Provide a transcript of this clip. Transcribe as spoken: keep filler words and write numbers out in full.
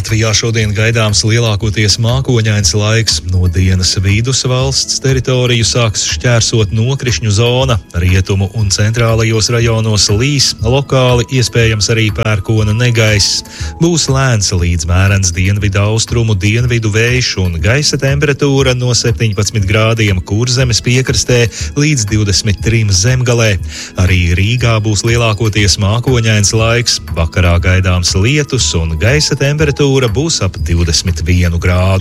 Latvijā šodien gaidāms lielākoties mākoņains laiks. No dienas vidus valsts teritoriju sāks šķērsot nokrišņu zona. Rietumu un centrālajos rajonos līs, lokāli iespējams arī pērkona negaiss. Būs lēns līdz mērens dienvidu austrumu dienvidu vējš un gaisa temperatūra no septiņpadsmit grādiem Kurzemes piekrastē līdz divdesmit trim Zemgalē. Arī Rīgā būs lielākoties mākoņains laiks. Vakarā gaidāms lietus un gaisa temperatūra būs ap divdesmit vienu grādu.